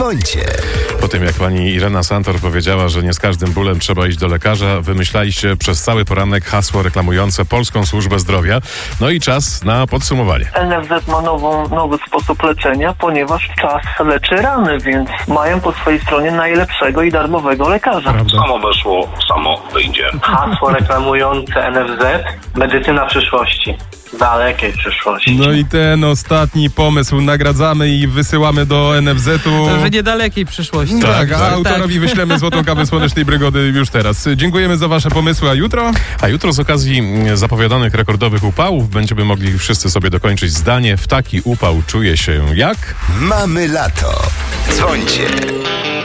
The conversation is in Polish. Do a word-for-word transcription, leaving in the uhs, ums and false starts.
Dzwońcie. Po tym, jak pani Irena Santor powiedziała, że nie z każdym bólem trzeba iść do lekarza, wymyślaliście przez cały poranek hasło reklamujące Polską Służbę Zdrowia. No i czas na podsumowanie. N F Z ma nową, nowy sposób leczenia, ponieważ czas leczy rany, więc mają po swojej stronie najlepszego i darmowego lekarza. Prawda? Samo weszło, samo wyjdzie. Hasło reklamujące N F Z, medycyna przyszłości. Dalekiej przyszłości. No i ten ostatni pomysł nagradzamy i wysyłamy do N F Z-u. W niedalekiej przyszłości. Tak, Tak, a tak. autorowi wyślemy złotą kawę Słonecznej Brygody już teraz. Dziękujemy za wasze pomysły, a jutro? A jutro z okazji zapowiadanych rekordowych upałów będziemy mogli wszyscy sobie dokończyć zdanie: w taki upał czuje się jak... Mamy lato. Dzwońcie.